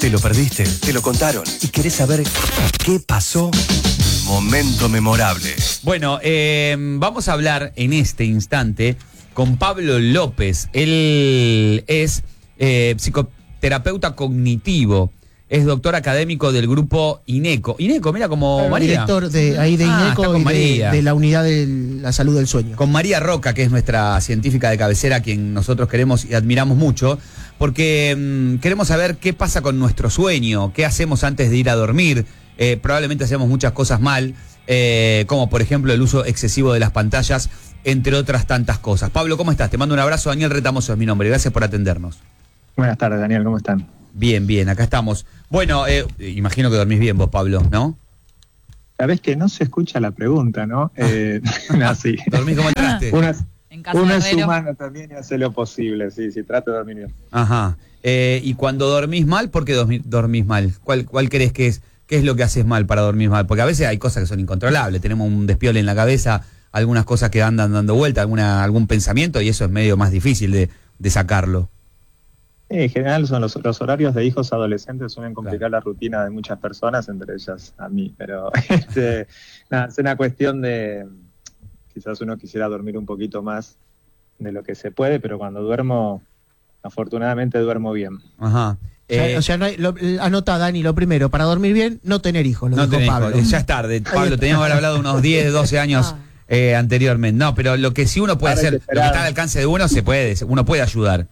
¿Te lo perdiste? ¿Te lo contaron? ¿Y querés saber qué pasó? Momento memorable. Bueno, vamos a hablar en este instante con Pablo López. Él es psicoterapeuta cognitivo. Es doctor académico del grupo INECO. INECO, mira, como María. Director de INECO y de la unidad de la salud del sueño. Con María Roca, que es nuestra científica de cabecera, a quien nosotros queremos y admiramos mucho, porque queremos saber qué pasa con nuestro sueño, qué hacemos antes de ir a dormir. Probablemente hacemos muchas cosas mal, como por ejemplo el uso excesivo de las pantallas, entre otras tantas cosas. Pablo, ¿cómo estás? Te mando un abrazo. Daniel Retamoso es mi nombre. Gracias por atendernos. Buenas tardes, Daniel. ¿Cómo están? Bien, acá estamos. Bueno, imagino que dormís bien vos, Pablo, ¿no? Sabés que no se escucha la pregunta, ¿no? No, sí. ¿Dormís como entraste? Uno es humano también y hace lo posible, sí, trato de dormir bien. Ajá. Y cuando dormís mal, ¿por qué dormís mal? ¿Cuál crees que es? ¿Qué es lo que haces mal para dormir mal? Porque a veces hay cosas que son incontrolables. Tenemos un despiole en la cabeza, algunas cosas que andan dando vuelta, algún pensamiento, y eso es medio más difícil de sacarlo. En general son los horarios de hijos adolescentes suelen complicar la rutina de muchas personas, entre ellas a mí, pero nada, es una cuestión de quizás uno quisiera dormir un poquito más de lo que se puede, pero cuando duermo, afortunadamente duermo bien. Ajá. O sea, anota, Dani, lo primero, para dormir bien, no tener hijos, no tener Pablo. Ya es tarde, Pablo, teníamos que haber hablado unos 10, 12 años anteriormente. No, pero lo que sí uno puede hacer, lo que está al alcance de uno, uno puede ayudar.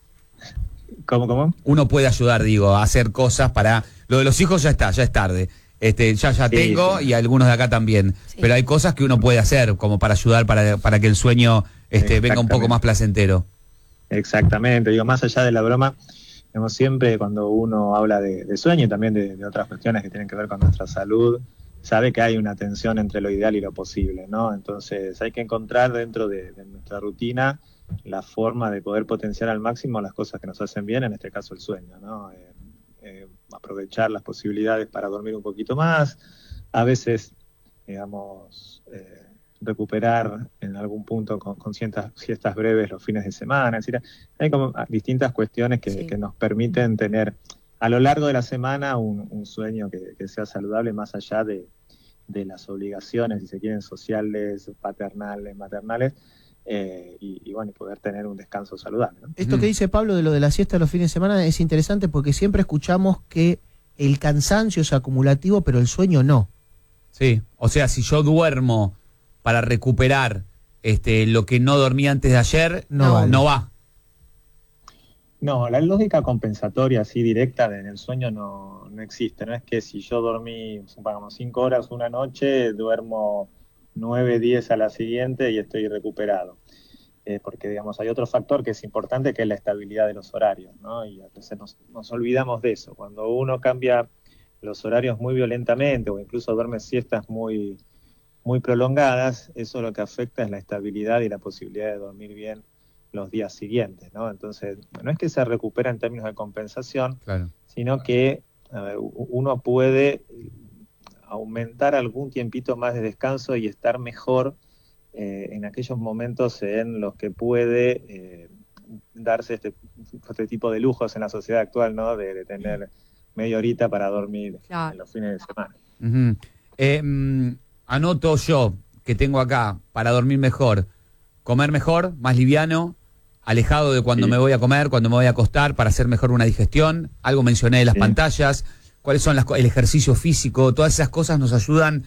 ¿Cómo? Uno puede ayudar, a hacer cosas para... Lo de los hijos ya es tarde. Ya tengo, y algunos de acá también. Sí. Pero hay cosas que uno puede hacer como para ayudar para que el sueño venga un poco más placentero. Exactamente. Más allá de la broma, siempre cuando uno habla de sueño y también de otras cuestiones que tienen que ver con nuestra salud, sabe que hay una tensión entre lo ideal y lo posible, ¿no? Entonces hay que encontrar dentro de nuestra rutina la forma de poder potenciar al máximo las cosas que nos hacen bien, en este caso el sueño, ¿no? Aprovechar las posibilidades para dormir un poquito más, a veces, recuperar en algún punto con siestas breves los fines de semana, es decir, hay como distintas cuestiones que nos permiten tener a lo largo de la semana un sueño que sea saludable más allá de las obligaciones, si se quieren, sociales, paternales, maternales, y poder tener un descanso saludable, ¿no? Esto que dice Pablo de lo de la siesta los fines de semana es interesante porque siempre escuchamos que el cansancio es acumulativo, pero el sueño no. Sí, o sea, si yo duermo para recuperar lo que no dormí antes de ayer, no va. No, la lógica compensatoria así directa en el sueño no existe. No es que si yo dormí, supongamos, 5 horas una noche, duermo 9, 10 a la siguiente y estoy recuperado. Porque, hay otro factor que es importante, que es la estabilidad de los horarios, ¿no? Y a veces nos olvidamos de eso. Cuando uno cambia los horarios muy violentamente o incluso duerme siestas muy, muy prolongadas, eso lo que afecta es la estabilidad y la posibilidad de dormir bien los días siguientes, ¿no? Entonces, no es que se recupera en términos de compensación, claro, sino que uno puede aumentar algún tiempito más de descanso y estar mejor en aquellos momentos en los que puede darse este tipo de lujos en la sociedad actual, ¿no? De tener media horita para dormir en los fines de semana. Anoto yo que tengo acá para dormir mejor, comer mejor, más liviano, alejado de cuando me voy a comer, cuando me voy a acostar, para hacer mejor una digestión. Algo mencioné de las pantallas. ¿Cuáles son el ejercicio físico? Todas esas cosas nos ayudan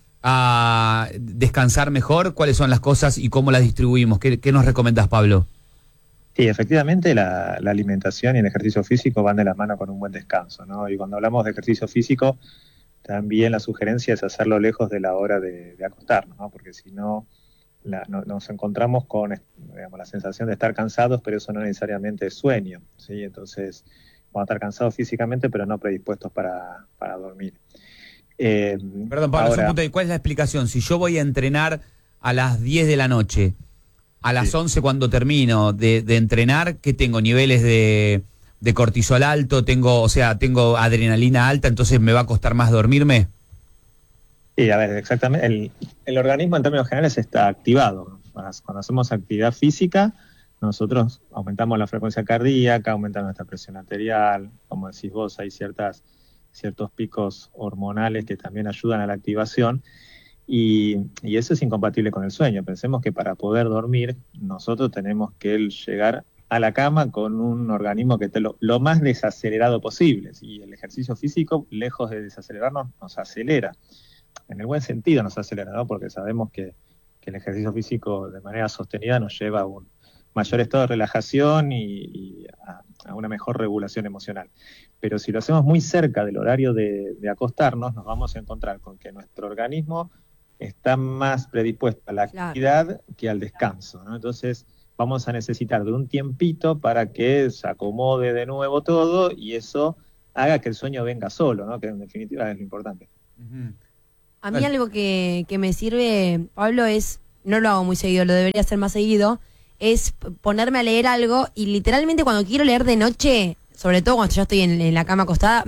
a descansar mejor. ¿Cuáles son las cosas y cómo las distribuimos? ¿Qué nos recomendás, Pablo? Sí, efectivamente la alimentación y el ejercicio físico van de la mano con un buen descanso, ¿no? Y cuando hablamos de ejercicio físico, también la sugerencia es hacerlo lejos de la hora de acostarnos, ¿no? Porque si no, nos encontramos con la sensación de estar cansados, pero eso no necesariamente es sueño, ¿sí? Entonces, vamos a estar cansados físicamente, pero no predispuestos para dormir. Perdón, Pablo, ahora, ¿cuál es la explicación? Si yo voy a entrenar a las 10 de la noche, a las 11 cuando termino de entrenar, ¿qué tengo? ¿Niveles de cortisol alto? ¿Tengo adrenalina alta, entonces me va a costar más dormirme? Sí, a ver, exactamente. El organismo en términos generales está activado. Cuando hacemos actividad física, nosotros aumentamos la frecuencia cardíaca, aumenta nuestra presión arterial, como decís vos, hay ciertos picos hormonales que también ayudan a la activación, y eso es incompatible con el sueño. Pensemos que para poder dormir, nosotros tenemos que llegar a la cama con un organismo que esté lo más desacelerado posible, y el ejercicio físico, lejos de desacelerarnos, nos acelera. En el buen sentido nos acelera, ¿no? Porque sabemos que el ejercicio físico de manera sostenida nos lleva a un mayor estado de relajación y a una mejor regulación emocional. Pero si lo hacemos muy cerca del horario de acostarnos, nos vamos a encontrar con que nuestro organismo está más predispuesto a la actividad que al descanso, ¿no? Entonces vamos a necesitar de un tiempito para que se acomode de nuevo todo y eso haga que el sueño venga solo, ¿no? Que en definitiva es lo importante. Uh-huh. A mí algo que me sirve, Pablo, es, no lo hago muy seguido, lo debería hacer más seguido, es ponerme a leer algo y literalmente cuando quiero leer de noche, sobre todo cuando ya estoy en la cama acostada,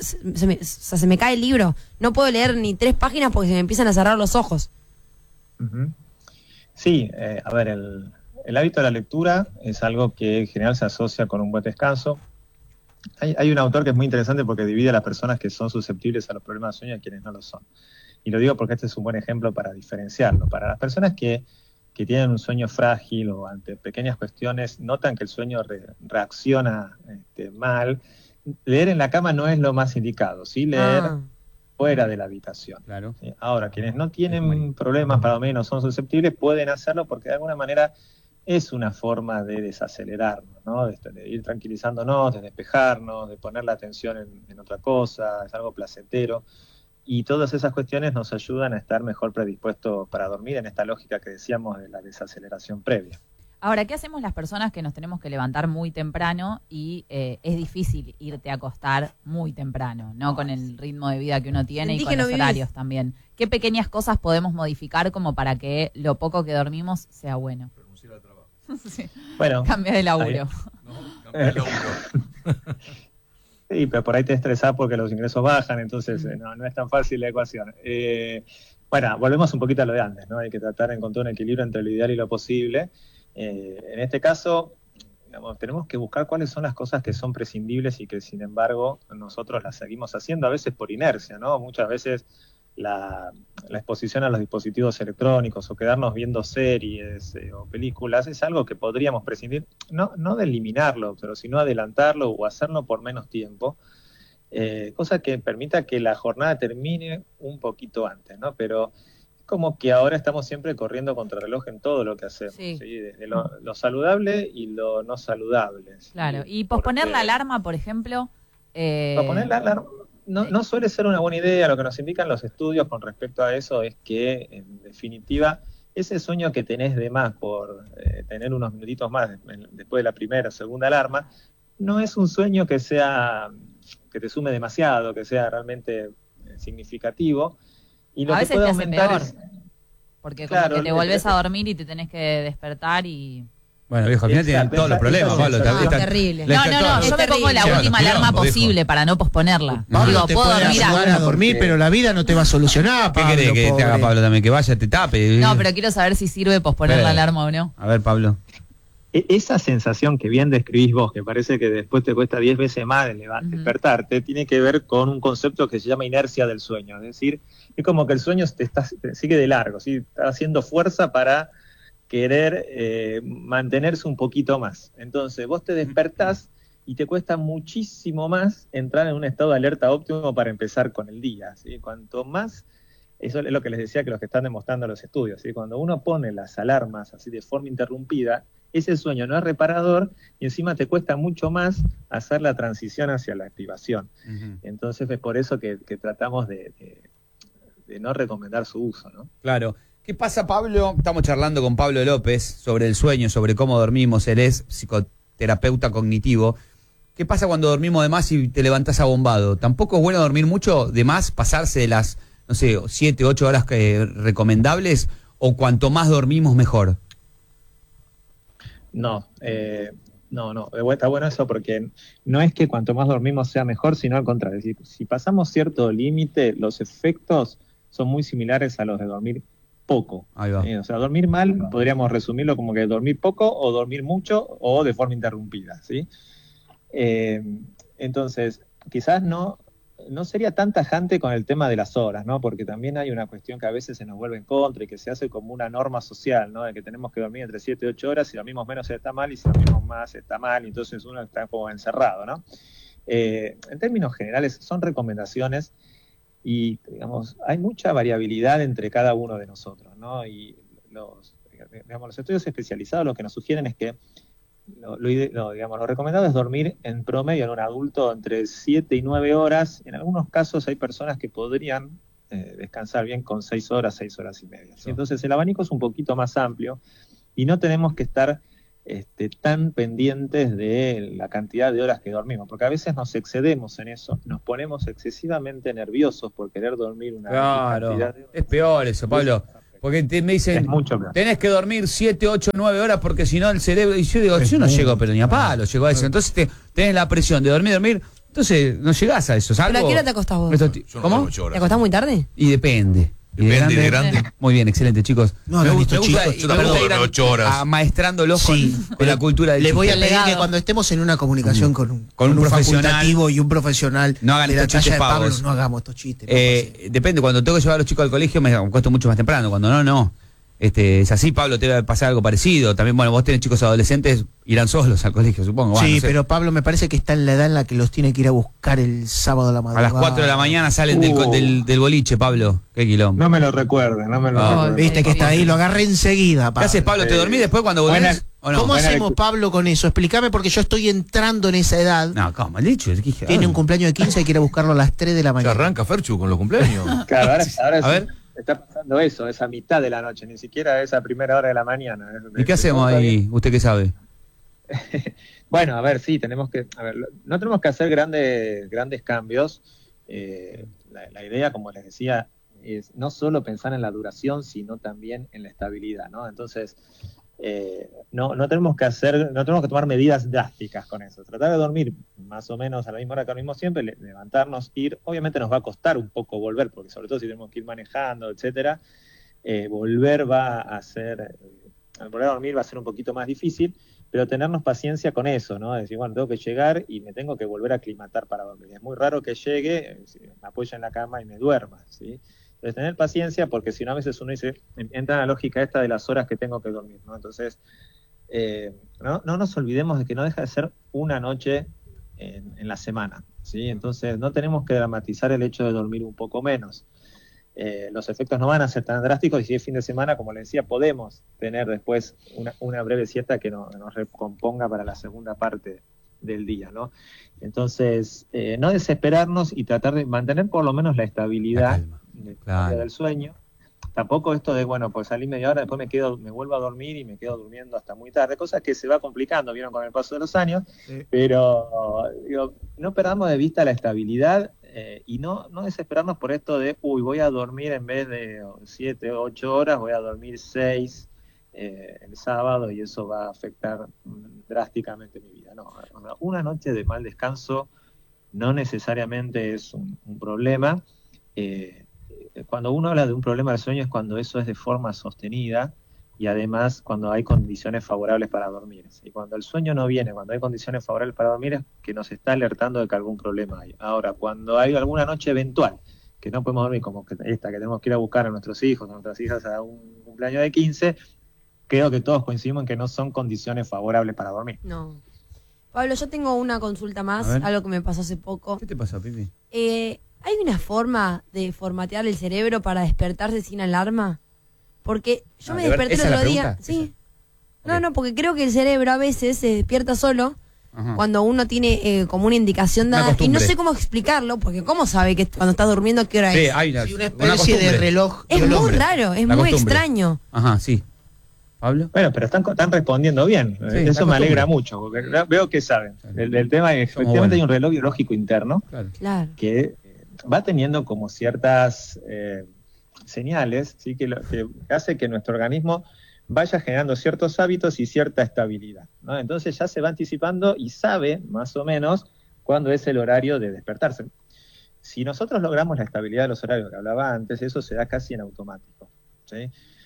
se me cae el libro. No puedo leer ni 3 páginas porque se me empiezan a cerrar los ojos. Uh-huh. Sí, a ver, el hábito de la lectura es algo que en general se asocia con un buen descanso. Hay un autor que es muy interesante porque divide a las personas que son susceptibles a los problemas de sueño y a quienes no lo son. Y lo digo porque este es un buen ejemplo para diferenciarlo. Para las personas que tienen un sueño frágil o ante pequeñas cuestiones notan que el sueño reacciona mal, leer en la cama no es lo más indicado, ¿sí? Leer fuera de la habitación. Claro. ¿Sí? Ahora, quienes no tienen problemas para dormir, no son susceptibles, pueden hacerlo porque de alguna manera es una forma de desacelerarnos, ¿no? De ir tranquilizándonos, de despejarnos, de poner la atención en otra cosa, es algo placentero. Y todas esas cuestiones nos ayudan a estar mejor predispuestos para dormir en esta lógica que decíamos de la desaceleración previa. Ahora, ¿qué hacemos las personas que nos tenemos que levantar muy temprano y es difícil irte a acostar muy temprano, ¿no? Con el ritmo de vida que uno tiene y con los horarios también. ¿Qué pequeñas cosas podemos modificar como para que lo poco que dormimos sea bueno? Renunciar al trabajo. Sí. Bueno, cambia de laburo. Cambia de laburo. Sí, pero por ahí te estresás porque los ingresos bajan, entonces no es tan fácil la ecuación. Bueno, volvemos un poquito a lo de antes, ¿no? Hay que tratar de encontrar un equilibrio entre lo ideal y lo posible. En este caso, digamos, tenemos que buscar cuáles son las cosas que son prescindibles y que, sin embargo, nosotros las seguimos haciendo, a veces por inercia, ¿no? Muchas veces la exposición a los dispositivos electrónicos o quedarnos viendo series o películas es algo que podríamos prescindir, no de eliminarlo, pero sino adelantarlo o hacerlo por menos tiempo, cosa que permita que la jornada termine un poquito antes, ¿no? Pero como que ahora estamos siempre corriendo contra el reloj en todo lo que hacemos, ¿sí? Desde lo saludable y lo no saludable. ¿Sí? Claro, y posponer la alarma, por ejemplo. Posponer la alarma no suele ser una buena idea. Lo que nos indican los estudios con respecto a eso es que, en definitiva, ese sueño que tenés de más por tener unos minutitos más después de la primera o segunda alarma, no es un sueño que te sume demasiado, que sea realmente significativo. Y lo a que veces puede te hace aumentar peor, porque como que te volvés a dormir y te tenés que despertar y... Bueno, viejo, al final tienen todos los problemas, Pablo. Es terrible. No, yo me pongo la última alarma posible para no posponerla. Pablo, te puedo ayudar a dormir, pero la vida no te va a solucionar, Pablo. ¿Qué querés que te haga Pablo también? Que vaya, te tape. No, pero quiero saber si sirve posponer la alarma o no. A ver, Pablo. Esa sensación que bien describís vos, que parece que después te cuesta 10 veces más despertarte, tiene que ver con un concepto que se llama inercia del sueño. Es decir, es como que el sueño te sigue de largo, ¿sí? Está haciendo fuerza para querer mantenerse un poquito más. Entonces vos te despertás y te cuesta muchísimo más entrar en un estado de alerta óptimo para empezar con el día, ¿sí? Cuanto más, eso es lo que les decía que los que están demostrando los estudios, ¿sí? Cuando uno pone las alarmas así de forma interrumpida, ese sueño no es reparador y encima te cuesta mucho más hacer la transición hacia la activación. Uh-huh. Entonces es por eso que tratamos de no recomendar su uso, ¿no? Claro. ¿Qué pasa, Pablo? Estamos charlando con Pablo López sobre el sueño, sobre cómo dormimos. Él es psicoterapeuta cognitivo. ¿Qué pasa cuando dormimos de más y te levantás abombado? ¿Tampoco es bueno dormir mucho de más, pasarse de las, 7, 8 horas recomendables? ¿O cuanto más dormimos, mejor? No, está bueno eso porque no es que cuanto más dormimos sea mejor, sino al contrario. Es decir, si pasamos cierto límite, los efectos son muy similares a los de dormir poco. Ahí va. O sea, dormir mal podríamos resumirlo como que dormir poco o dormir mucho o de forma interrumpida, ¿sí? Entonces, quizás no sería tan tajante con el tema de las horas, ¿no? Porque también hay una cuestión que a veces se nos vuelve en contra y que se hace como una norma social, ¿no? De que tenemos que dormir entre 7 y 8 horas, si dormimos menos está mal y si dormimos más está mal, y entonces uno está como encerrado, ¿no? En términos generales son recomendaciones y, digamos, hay mucha variabilidad entre cada uno de nosotros, ¿no? Y los estudios especializados lo que nos sugieren es que lo recomendado es dormir en promedio en un adulto entre 7 y 9 horas. En algunos casos hay personas que podrían descansar bien con 6 horas, 6 horas y media, ¿sí? Entonces el abanico es un poquito más amplio y no tenemos que estar tan pendientes de la cantidad de horas que dormimos, porque a veces nos excedemos en eso, nos ponemos excesivamente nerviosos por querer dormir una cantidad de horas. Es peor eso, Pablo. Porque me dicen, tenés que dormir 7, 8, 9 horas porque si no el cerebro... Y yo digo, yo no llego, pero ni a palo llego a eso. Entonces tenés la presión de dormir, entonces no llegás a eso. ¿Pero a qué hora te acostás vos? ¿Cómo? ¿Te acostás muy tarde? Y depende. Depende de grande. Muy bien, excelente, chicos. No, me listo, gusta chicos, ir a 8 horas. amaestrándolos Sí, con la cultura del Le voy a chiste. pedir que cuando estemos en una comunicación con un profesional facultativo y un profesional no hagan de la estos chistes talla de Pablo, pavos. no hagamos estos chistes. Depende, cuando tengo que llevar a los chicos al colegio me acuesto mucho más temprano, cuando no. Es así, Pablo, te va a pasar algo parecido. También, bueno, vos tenés chicos adolescentes, irán solos al colegio, supongo. Bueno, Sí, no sé. pero Pablo me parece que está en la edad en la que los tiene que ir a buscar el sábado a la A madrugada. las 4 de la mañana salen del boliche, Pablo. Qué quilombo. No me lo recuerden, recuerden. Viste que está ahí, lo agarré enseguida, ¿Qué Pablo. haces, Pablo? ¿Te dormís después cuando volvés? ¿O no? ¿Cómo hacemos, Pablo, con eso? Explícame, porque yo estoy entrando en esa edad. No, ¿cómo? El dicho. Tiene un cumpleaños de 15, hay que ir a buscarlo a las 3 de la Se mañana. arranca Ferchu con los cumpleaños. Claro, ahora A ver. está pasando eso, esa mitad de la noche, ni siquiera esa primera hora de la mañana. ¿Y qué hacemos ahí? ¿Usted qué sabe? Bueno, a ver, sí, no tenemos que hacer grandes cambios. La idea, como les decía, es no solo pensar en la duración, sino también en la estabilidad, ¿no? Entonces, no tenemos que tomar medidas drásticas con eso. Tratar de dormir más o menos a la misma hora que dormimos siempre, levantarnos, ir. Obviamente nos va a costar un poco volver, porque sobre todo si tenemos que ir manejando, etcétera, volver a dormir va a ser un poquito más difícil, pero tenernos paciencia con eso, ¿no? Decir, bueno, tengo que llegar y me tengo que volver a aclimatar para dormir. Es muy raro que llegue, me apoye en la cama y me duerma, ¿sí? Entonces, tener paciencia, porque si no, a veces uno dice, entra en la lógica esta de las horas que tengo que dormir, ¿no? Entonces, no nos olvidemos de que no deja de ser una noche en la semana, ¿sí? Entonces, no tenemos que dramatizar el hecho de dormir un poco menos. Los efectos no van a ser tan drásticos, y si es fin de semana, como les decía, podemos tener después una breve siesta que nos recomponga para la segunda parte del día, ¿no? Entonces, no desesperarnos y tratar de mantener por lo menos la estabilidad del sueño. Tampoco esto de, bueno, pues salí media hora, después me vuelvo a dormir y me quedo durmiendo hasta muy tarde, cosa que se va complicando, vieron, con el paso de los años, sí. Pero no perdamos de vista la estabilidad y no desesperarnos por esto de, voy a dormir en vez de 7 o 8 horas, voy a dormir 6 el sábado y eso va a afectar drásticamente mi vida. No, una noche de mal descanso no necesariamente es un problema. Cuando uno habla de un problema del sueño es cuando eso es de forma sostenida y además cuando hay condiciones favorables para dormir. Y cuando el sueño no viene, cuando hay condiciones favorables para dormir, es que nos está alertando de que algún problema hay. Ahora, cuando hay alguna noche eventual que no podemos dormir, como esta que tenemos que ir a buscar a nuestros hijos, a nuestras hijas a un cumpleaños de 15, creo que todos coincidimos en que no son condiciones favorables para dormir. No. Pablo, yo tengo una consulta más, algo que me pasó hace poco. ¿Qué te pasó, Pipi? ¿Hay una forma de formatear el cerebro para despertarse sin alarma? Porque yo me desperté el otro día. Sí. Okay. No, porque creo que el cerebro a veces se despierta solo. Ajá. Cuando uno tiene como una indicación dada. Y no sé cómo explicarlo, porque ¿cómo sabe que cuando está durmiendo qué hora es? Hay una especie de reloj. Es muy raro, es muy extraño. Ajá, sí. ¿Pablo? Bueno, pero están respondiendo bien. Sí, eso me alegra mucho, porque veo que saben. El tema es, efectivamente hay un reloj biológico interno claro. que va teniendo como ciertas señales, ¿sí? que hace que nuestro organismo vaya generando ciertos hábitos y cierta estabilidad, ¿no? Entonces ya se va anticipando y sabe más o menos cuándo es el horario de despertarse. Si nosotros logramos la estabilidad de los horarios que hablaba antes, eso se da casi en automático, ¿sí?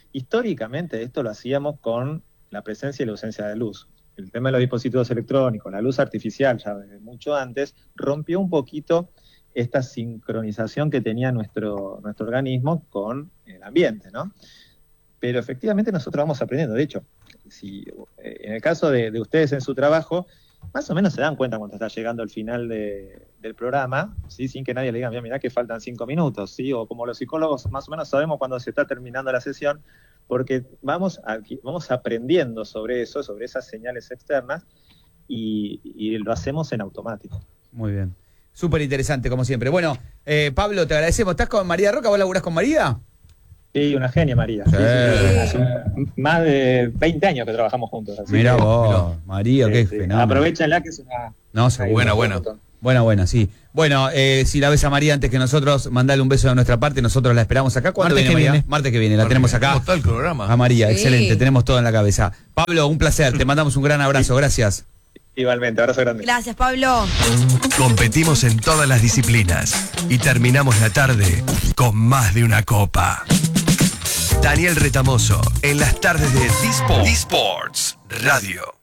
Históricamente esto lo hacíamos con la presencia y la ausencia de luz. El tema de los dispositivos electrónicos, la luz artificial ya desde mucho antes, rompió un poquito esta sincronización que tenía nuestro organismo con el ambiente, ¿no? Pero efectivamente nosotros vamos aprendiendo. De hecho, si en el caso de ustedes en su trabajo, más o menos se dan cuenta cuando está llegando el final del programa, ¿sí? Sin que nadie le diga, mirá que faltan 5 minutos, ¿sí? O como los psicólogos más o menos sabemos cuando se está terminando la sesión, porque vamos aprendiendo sobre eso, sobre esas señales externas, y lo hacemos en automático. Muy bien. Súper interesante, como siempre. Bueno, Pablo, te agradecemos. ¿Estás con María Roca? ¿Vos laburás con María? Sí, una genia, María. Sí. Hace más de 20 años que trabajamos juntos. Mirá vos, María, qué fenómeno. Aprovechenla que es una... No, seguro. Buena, sí. Bueno, si la ves a María antes que nosotros, mandale un beso de nuestra parte. Nosotros la esperamos acá. ¿Cuándo viene María? Martes que viene, la tenemos acá. ¿Cómo está el programa? A María, excelente, tenemos todo en la cabeza. Pablo, un placer, te mandamos un gran abrazo, gracias. Igualmente, abrazo grande. Gracias, Pablo. Competimos en todas las disciplinas y terminamos la tarde con más de una copa. Daniel Retamoso en las tardes de D-Sports Radio.